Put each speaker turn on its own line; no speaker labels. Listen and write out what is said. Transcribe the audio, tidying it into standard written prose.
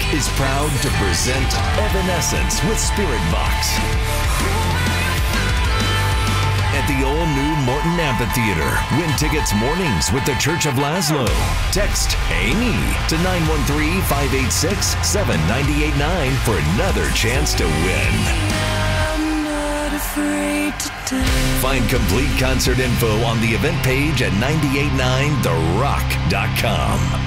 is proud to present Evanescence with Spirit Box at the all-new Morton Amphitheater. Win tickets mornings with the Church of Laszlo. Text Amy to 913-586-7989 for another chance to win. Find complete concert info on the event page at 989therock.com.